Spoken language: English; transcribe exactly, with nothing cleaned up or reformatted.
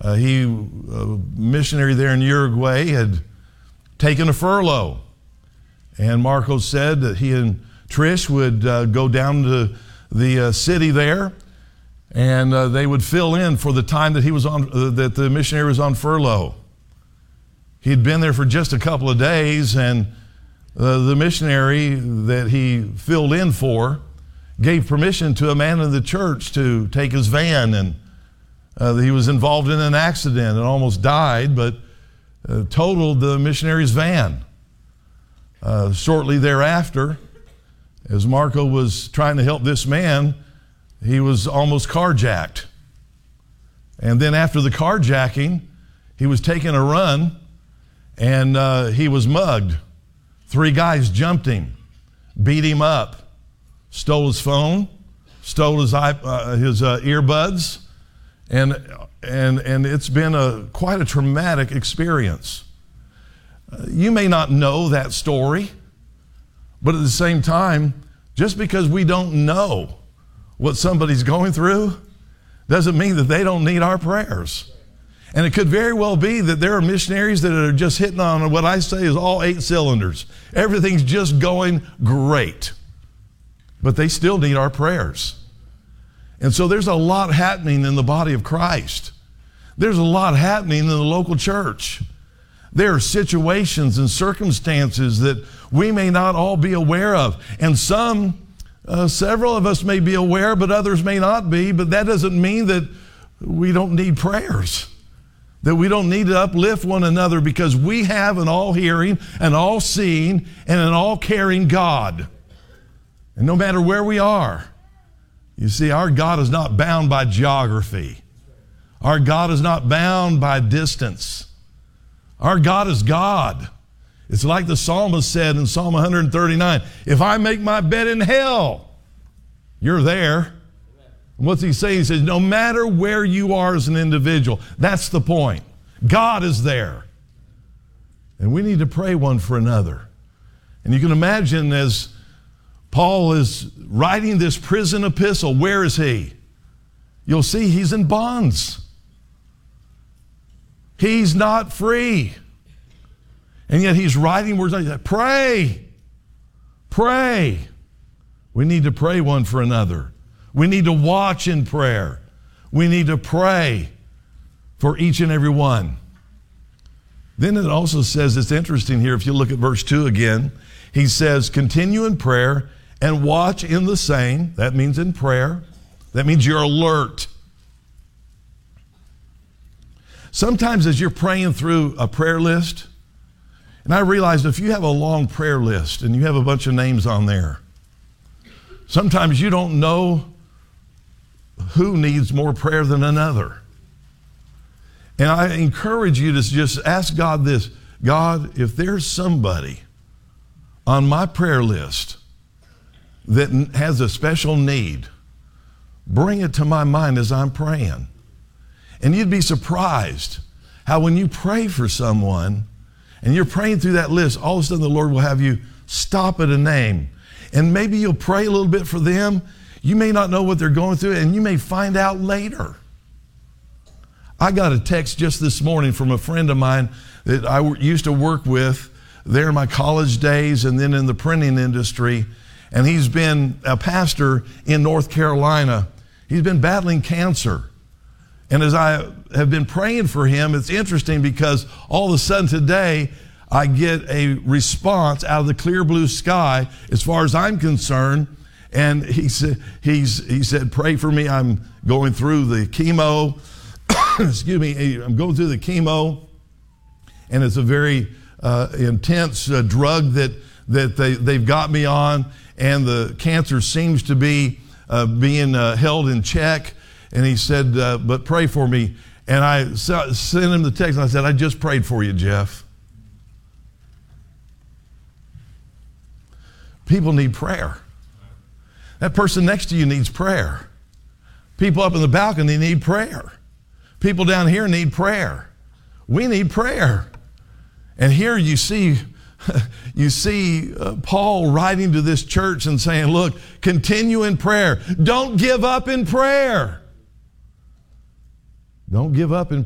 Uh, he, a missionary there in Uruguay, had taken a furlough. And Marcos said that he and Trish would uh, go down to the uh, city there, and uh, they would fill in for the time that he was on, uh, that the missionary was on furlough. He'd been there for just a couple of days, and uh, the missionary that he filled in for gave permission to a man in the church to take his van, and uh, he was involved in an accident and almost died, but uh, totaled the missionary's van. Uh, shortly thereafter, as Marco was trying to help this man, he was almost carjacked. And then after the carjacking, he was taking a run, and uh, he was mugged. Three guys jumped him, beat him up, stole his phone, stole his eye, uh, his uh, earbuds, and and and it's been a quite a traumatic experience. Uh, you may not know that story, but at the same time, just because we don't know what somebody's going through doesn't mean that they don't need our prayers. And it could very well be that there are missionaries that are just hitting on what I say is all eight cylinders. Everything's just going great. But they still need our prayers. And so there's a lot happening in the body of Christ. There's a lot happening in the local church. There are situations and circumstances that we may not all be aware of. And some, uh, several of us may be aware, but others may not be. But that doesn't mean that we don't need prayers, that we don't need to uplift one another, because we have an all-hearing, an all-seeing, and an all-caring God. And no matter where we are, you see, our God is not bound by geography. Our God is not bound by distance. Our God is God. It's like the psalmist said in Psalm one thirty-nine, if I make my bed in hell, you're there. And what's he saying? He says, no matter where you are as an individual, that's the point. God is there. And we need to pray one for another. And you can imagine as Paul is writing this prison epistle, where is he? You'll see he's in bonds. He's not free. And yet he's writing words like that. Pray. Pray. We need to pray one for another. We need to watch in prayer. We need to pray for each and every one. Then it also says, it's interesting here, if you look at verse two again, he says, continue in prayer and watch in the same. That means in prayer. That means you're alert. Sometimes as you're praying through a prayer list, and I realized if you have a long prayer list and you have a bunch of names on there, sometimes you don't know who needs more prayer than another. And I encourage you to just ask God this, God, if there's somebody on my prayer list that has a special need, bring it to my mind as I'm praying. And you'd be surprised how when you pray for someone and you're praying through that list, all of a sudden the Lord will have you stop at a name. And maybe you'll pray a little bit for them. You may not know what they're going through, and you may find out later. I got a text just this morning from a friend of mine that I used to work with there in my college days and then in the printing industry. And he's been a pastor in North Carolina. He's been battling cancer. And as I have been praying for him, it's interesting because all of a sudden today, I get a response out of the clear blue sky as far as I'm concerned. And he said, he's, he said, pray for me. I'm going through the chemo. Excuse me. I'm going through the chemo. And it's a very uh, intense uh, drug that, that they, they've got me on. And the cancer seems to be uh, being uh, held in check. And he said, uh, but pray for me. And I sent him the text and I said, I just prayed for you, Jeff. People need prayer. That person next to you needs prayer. People up in the balcony need prayer. People down here need prayer. We need prayer. And here you see, you see uh, Paul writing to this church and saying, look, continue in prayer. Don't give up in prayer. Don't give up in